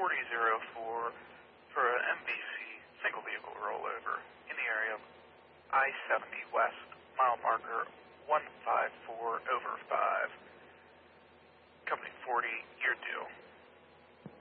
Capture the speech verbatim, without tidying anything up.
forty oh four for an M V C single vehicle rollover in the area of I seventy West, mile marker one five four over five.